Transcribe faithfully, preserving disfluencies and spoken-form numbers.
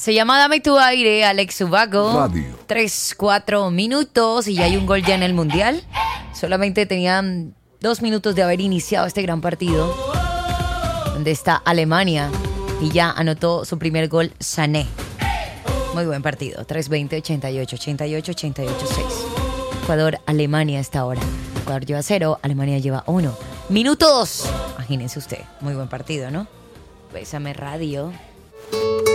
Se llama Dame tu aire, Alex Ubago. Radio. Tres, cuatro minutos y ya hay un gol ya en el Mundial. Solamente tenían dos minutos de haber iniciado este gran partido, donde está Alemania y ya anotó su primer gol Sané. Muy buen partido. tres veinte, ochenta y ocho, ochenta y ocho, ochenta y ocho, seis. Ecuador, Alemania a esta hora. Ecuador lleva cero, Alemania lleva uno. Minutos. Imagínense usted. Muy buen partido, ¿no? Bésame Radio.